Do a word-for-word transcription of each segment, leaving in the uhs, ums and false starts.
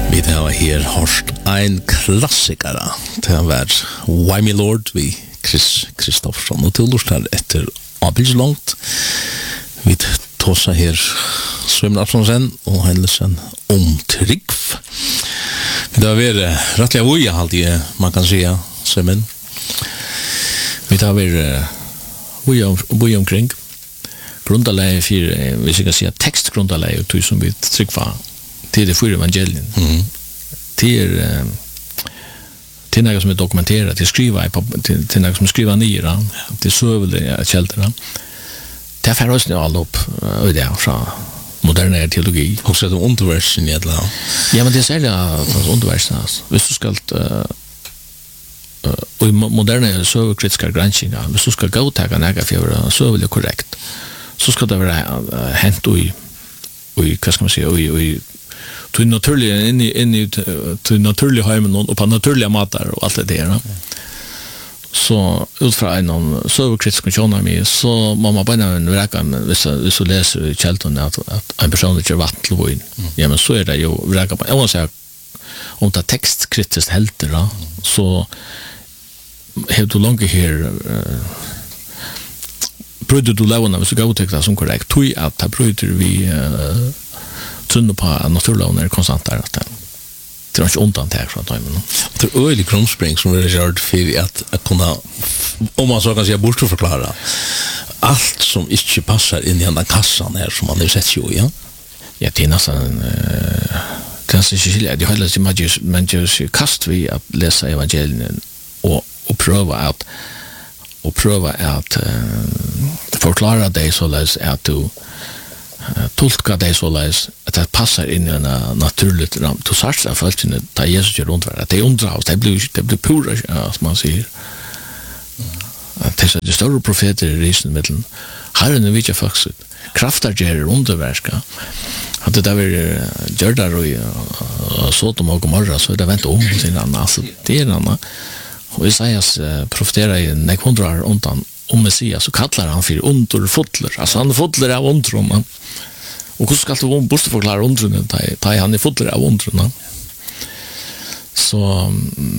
Vi tar her hørt en klassikere til å være Why Me Lord vi Chris Kristoffersson og til lort her etter Abels Langt. Vi tar seg her Svømmen Aftonsen og hendelsen om Trygg. Det har vært rettelig av uja alltid, man kan si, Svømmen. Vi tar vært uja omkring. Grundaleie for, hvis jeg kan si, tekstgrundaleie og tog som vi trykker til det fyra evangelien. Mm. Till eh, till något som är dokumenterat, till skriva till, till något som skriva ner, till sövle källorna. Det får oss nu all upp och det från modern teologi. Och så det underversen i alla. Ja, men det är särskilt från underversen. Hvis du ska uh, uh, och i moderna sövkritiska granskningar, hvis du ska gå ta några för sövle korrekt, så ska det vara uh, hänt i i vad ska man säga i till naturliga in i in i till naturliga hemmen och på naturliga matar och allt det där. Så utifrån en så kritisk ekonomi så må man bara räkna med vissa vissa läser källton att att en person inte vatten till vin. Ja, men så är det ju räkna på. Jag måste säga om det textkritiskt helt då så har du långt här bröder du lägga så gå till det som korrekt. Tui att ta bröder vi tunna på naturlån är konstant där att det är inte undantag från det. Det är ölig grundspring som är gjort för att, att kunna, om man så kan säga, bort och förklara allt som inte passar in i den kassan här som man har sett ju, ja? Ja, det är nästan det är inte skilja. Det är man man just kast vi att läsa evangelien och, och pröva att och pröva att uh, förklara det så läs att du tolka det så läs att det passar in i en naturligt ram. Du sagt att folk inte tar Jesus gör runt världen. Det är undra det blir det blir pura som man säger. Det är så det stora profeter i risen mitten. Herren är vilka faktiskt kraftar ger underverka. Att det där vill gör där och så de och morgon så det vänt om sin annan så det är en annan. Och Isaias profeterar i nekundrar undan om Messias så kallar han för underfotler. Alltså han är fotler av undrum. Och hur ska du om borde förklara undrum ta han är fotler av undrum. Så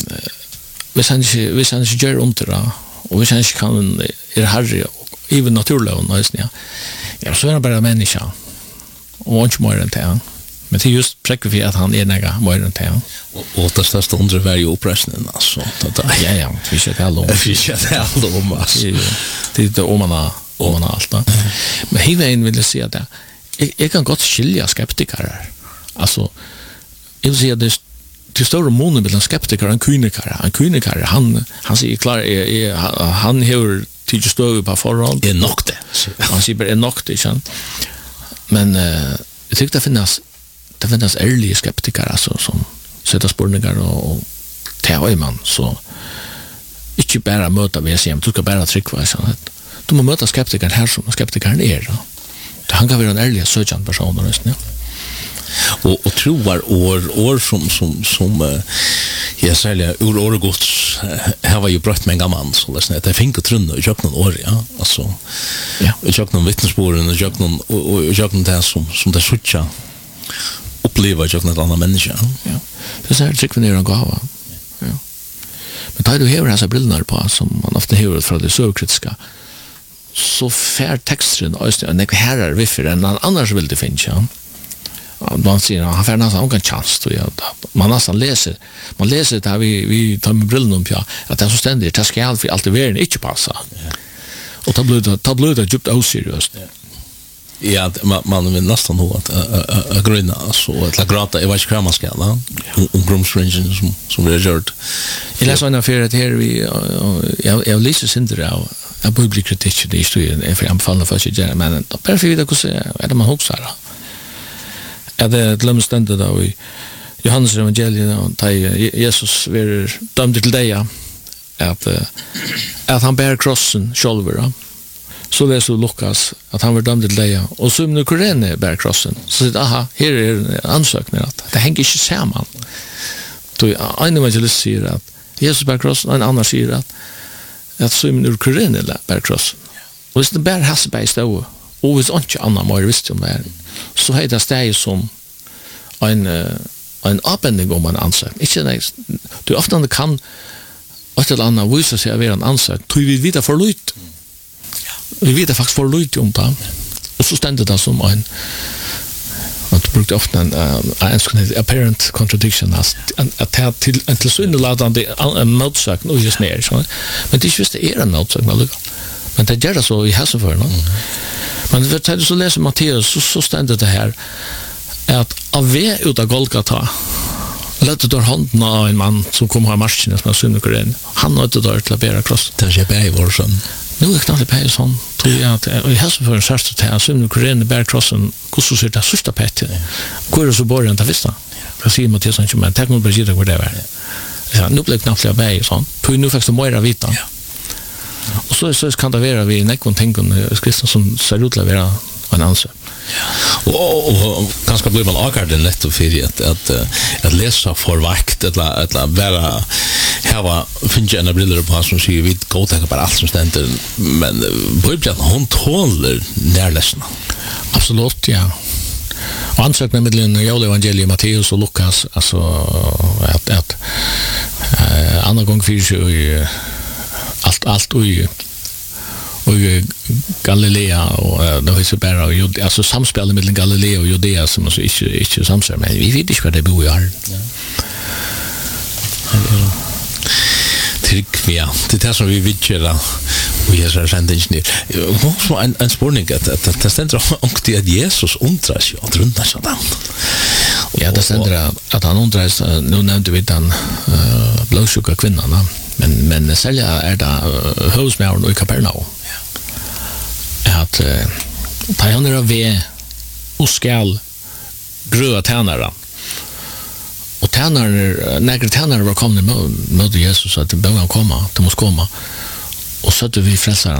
vi sen vi sen gör undra och vi sen kan är harry even naturligt och nice ja. Ja, så är det bara människa. Och inte mer än det. Men det är just precis för att han är några mer än det. Och det största undre var ju oppressen alltså. Ja, ja, vi ska det alla om. Vi ska det alla om oss. Det är det om man om man allt. Men huvuden vill säga det. Jag kan gott skilja skeptiker. Alltså jag vill säga det till stora månader mellan skeptiker och kyniker. En kyniker han han säger klar är han har till stöd på förhand. Det är nog det. Han säger är nog det sen. Men jag tycker det finns det finns ärliga skeptiker alltså som sätter spårningar och tar man så inte bara möta V C M, du ska bara trycka så att du måste möta skeptiker här som skeptiker är då. Det han kan vara en ärlig sökande person och ja. Och och troar år år som som som uh, jag säger ur årgods här var ju brött med en gammal så det snätt jag fick och trunna och jag någon år ja alltså ja och jag någon vittnesbörden och jag någon och jag någon det som som det sucha uppleva jag något annat människa ja det är säkert ner och gåva ja men tar du här har så brillnar på som man ofta hör från det sökritiska så fär texten och det här är vi för en annars vill det finns ja man säger han får nästan en chans då ja man nästan läser man läser det här vi vi tar med brillorna på att det är så ständigt det ska alltid alltid vara inte passa och ta blöda ta blöda djupt oseriöst ja man man vill nästan ha att a gröna så att la grata i vad ska man ska va om grumstringen som som vi har gjort i läser en affär att här vi jag jag läser sin där jag blir kritisk det är ju en för anfallna för sig men bara för vidare hur är det man huxar ja det glömmer ständigt då i Johannes evangeliet och ta Jesus är dömd till dig att att han bär krossen själva så läser Lukas att han var dömd till dig och så nu Korene bär krossen så det aha här är ansökningen att det hänger inte samman då en evangelist säger att Jesus bär krossen och en annan säger att att så nu Korene bär krossen och det bär has bär stå och vis inte annan mer visst om det så heter det steg som en en avbending om en ansøk. Ikke nei, du ofte kan et eller annet vise seg å være en ansøk, tror vi videre for lyd. Vi vet faktisk for lyd om det. Og så stender det som en at du brukte ofte en en apparent contradiction at det til en tilsynelatende motsøk noe just mer. Men det er ikke hvis det er en motsøk, men det gjør det så i hesseføren. Men når du så leser Matteus, så, så stender det her at av ved ut av Golgata lette der hånden av en mann som kom av marsjen som er synnekoren. Han lette der til å bære kross. Det er ikke bare i vår sånn. Nu är knappt på sån tror jag att i hälsa för en särskilt att jag syns koren bär krossen hur så ser det sista pet. Hur är så början att visst. Jag ser Mattias som men tekniskt bara det går det var. Ja, nu blir knappt jag bär sån. På nu faktiskt mer vita. Ja. Och så så kan det vara vi nekon tänken skriften som ser ut att vara en answer. Ja. Och och ganska blir väl akkurat lätt att för att att att läsa för vakt eller eller bara här finns en briller på som säger vi går ta bara allt som ständer men Bibeln hon tåler närläsna. Absolut, ja. Och ansökningen mellan Joel evangelium Matteus och Lukas alltså att att eh andra gång finns ju allt allt och och Galilea och då är det bara och alltså samspelet mellan Galilea och Judea som alltså inte inte samspel men vi vet inte vad det bor i här. Ja. Tryck ja, det är som vi vill göra och jag är sen inte så en en spårning att att det ständer och det att Jesus undrar sig att runda så där. Ja, det ständer att han undrar sig nu nämnde vi den blåsjuka kvinnan men men sälja är det husmären i Kapernaum. At uh, ta han er ved og skal grøa tænare. Og tænare, nægre tænare var kommet mot Jesus at det bør han komma, det måste komma. Og så vi frälsaren